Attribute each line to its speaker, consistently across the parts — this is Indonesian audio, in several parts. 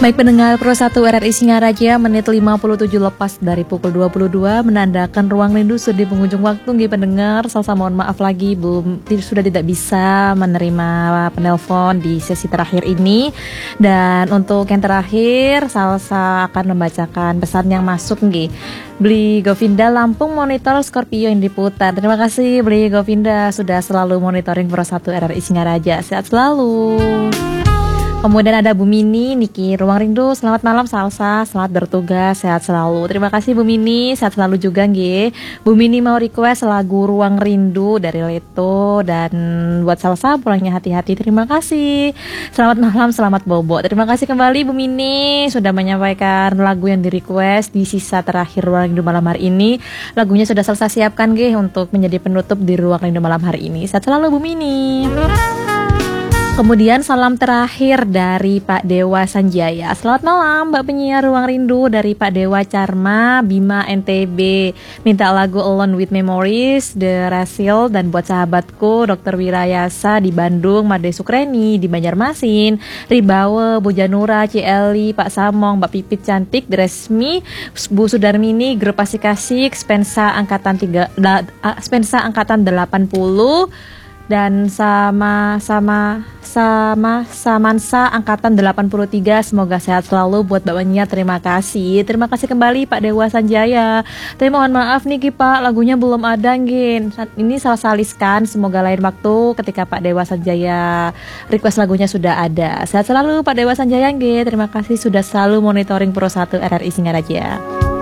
Speaker 1: Baik pendengar Pro 1 RRI Singaraja, menit 57 lepas dari pukul 22 menandakan ruang rindu sudah di penghujung waktu nggih pendengar. Salsa mohon maaf lagi sudah tidak bisa menerima penelpon di sesi terakhir ini. Dan untuk yang terakhir Salsa akan membacakan pesan yang masuk nggih. Beli Govinda Lampung monitor Scorpio yang diputar. Terima kasih Beli Govinda sudah selalu monitoring Pro 1 RRI Singaraja. Sehat selalu. Kemudian ada Bu Mini, Niki Ruang Rindu, selamat malam Salsa, selamat bertugas, sehat selalu. Terima kasih Bu Mini, sehat selalu juga nggih. Bu Mini mau request lagu Ruang Rindu dari Leto dan buat Salsa pulangnya hati-hati. Terima kasih. Selamat malam, selamat bobo. Terima kasih kembali Bu Mini sudah menyampaikan lagu yang di request di sisa terakhir Ruang Rindu malam hari ini. Lagunya sudah Salsa siapkan nggih untuk menjadi penutup di Ruang Rindu malam hari ini. Sehat selalu Bu Mini. Kemudian salam terakhir dari Pak Dewa Sanjaya. Selamat malam Mbak penyiar Ruang Rindu, dari Pak Dewa Charma, Bima NTB. Minta lagu Alone with Memories, The Rasil, dan buat sahabatku Dr. Wirayasa di Bandung, Made Sukreni di Banjarmasin, Ribawe, Bu Janura, Cieli, Pak Samong, Mbak Pipit Cantik, Dresmi, Bu Sudarmini, Grup Asik-Asik, Spensa Angkatan 80, dan Samansa Angkatan 83. Semoga sehat selalu buat bapaknya. Terima kasih kembali Pak Dewa Sanjaya. Tapi mohon maaf nih Pak, lagunya belum ada ngin. Ini salah saliskan, semoga lain waktu ketika Pak Dewa Sanjaya request lagunya sudah ada. Sehat selalu Pak Dewa Sanjaya nggih. Terima kasih sudah selalu monitoring Pro 1 RRI Singaraja.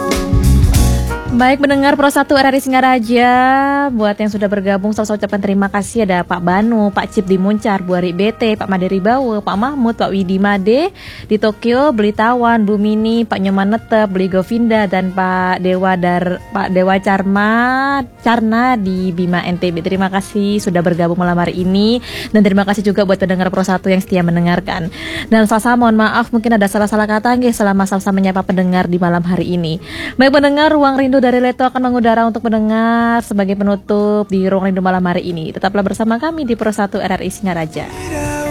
Speaker 1: Baik pendengar Pro 1 RRI Singaraja, buat yang sudah bergabung saya ucapkan terima kasih. Ada Pak Banu, Pak Cip di Muncar, Bu Ari BT, Pak Made Ribawe, Pak Mahmud, Pak Widi Made di Tokyo, Beli Tawan, Bu Mini, Pak Nyoman Netep, Beli Govinda, dan Pak Dewa Carna di Bima NTB. Terima kasih sudah bergabung malam hari ini, dan terima kasih juga buat pendengar Pro 1 yang setia mendengarkan. Dan Salsa mohon maaf mungkin ada salah-salah kata nggih selama Salsa menyapa pendengar di malam hari ini. Baik pendengar, Ruang Rindu dari Leto akan mengudara untuk pendengar sebagai penutup di Ruang Rindu malam hari ini. Tetaplah bersama kami di Pro 1 RRI Singaraja.